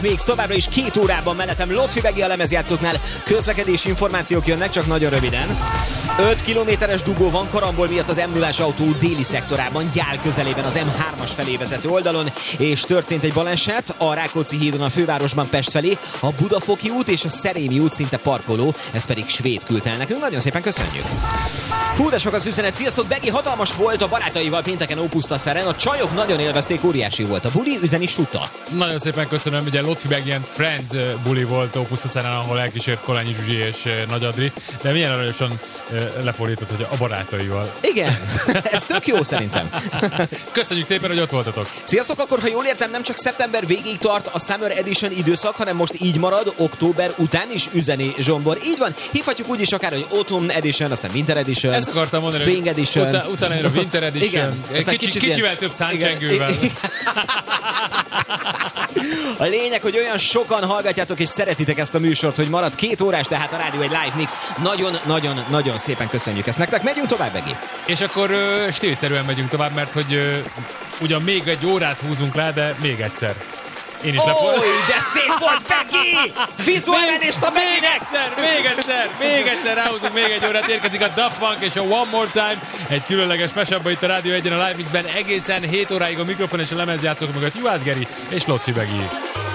Még továbbra is 2 órában mellettem Lotfi Begi a lemezjátszóknál. Közlekedési információk jönnek, csak nagyon röviden. 5 kilométeres dugó van karambol miatt az M0-as autó déli szektorában, Gyál közelében az M3-as felé vezető oldalon, és történt egy baleset a Rákóczi hídon a fővárosban Pest felé, a Budafoki út és a Szerémi út szinte parkoló, ez pedig Svéd küldte el nekünk. Nagyon szépen köszönjük! Hú, de sok az üzenet. Sziasztok, Begi hatalmas volt a barátaival pénteken Ópusztaszeren, a csajok nagyon élvezték, óriási volt a buli, üzeni Suta. Nagyon szépen köszönöm, ugye Lotfi Beg ilyen Friends buli volt Ópusztaszeren, ahol elkísért Kolányi Zsuzsi és Nagy Adri, de milyen aranyosan lefordított, hogy a barátaival. Igen, ez tök jó szerintem. Köszönjük szépen, hogy ott voltatok. Sziasztok, akkor ha jól értem, nem csak szeptember végéig tart a Summer Edition időszak, hanem most így marad, október után is üzeni Zsombor. Így van, hívhatjuk úgy is akár, hogy Autumn Edition, aztán Winter Edition, ezt akartam mondani, Spring Edition. Utána jön a Winter Edition. Igen, Kicsivel több száncsengővel. A lényeg, hogy olyan sokan hallgatjátok és szeretitek ezt a műsort, hogy marad 2 órás, tehát a rádió egy live mix. Nagyon szépen köszönjük ezt nektek. Megyünk tovább, Begi. És akkor stílszerűen megyünk tovább, mert hogy ugyan még egy órát húzunk rá, de még egyszer. Én is de szép volt, Begi! Vizuálista Beginek! Még egyszer ráhúzunk még egy órát, érkezik a Daft Punk és a One More Time, egy különleges mashup itt a Rádió 1-en a Live Mixben, egészen 7 óráig a mikrofon és a lemezjátszók mögött Juhász Geri és Lotfi Begi.